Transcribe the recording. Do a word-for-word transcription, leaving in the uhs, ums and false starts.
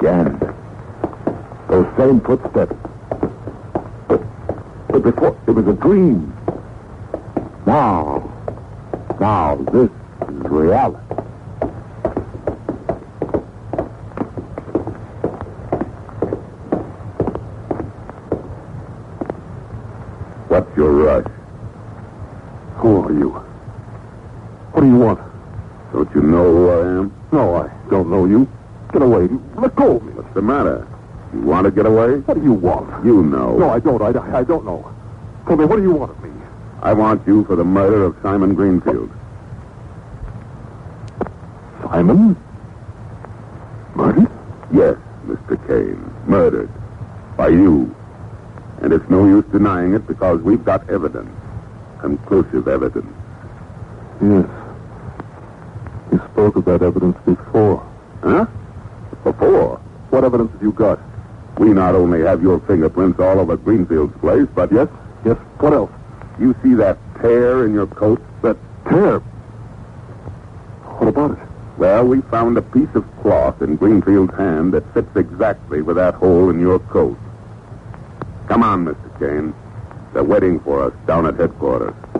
Again. Those same footsteps. But, but before, it was a dream. Now, now, this is reality. What's your rush? Who are you? What do you want? Don't you know who I am? No, I don't know you. Get away. Let go of me. What's the matter? You want to get away? What do you want? You know. No, I don't. I, I, I don't know. Tell me, what do you want of me? I want you for the murder of Simon Greenfield. Simon? Murdered? Yes, Mister Kane. Murdered. By you. And it's no use denying it because we've got evidence. Conclusive evidence. Yes. You spoke of that evidence before. Huh? Before? What evidence have you got? We not only have your fingerprints all over Greenfield's place, but... Yes? Yes. What else? You see that tear in your coat? That tear? What about it? Well, we found a piece of cloth in Greenfield's hand that fits exactly with that hole in your coat. Come on, Mister Kane. They're waiting for us down at headquarters.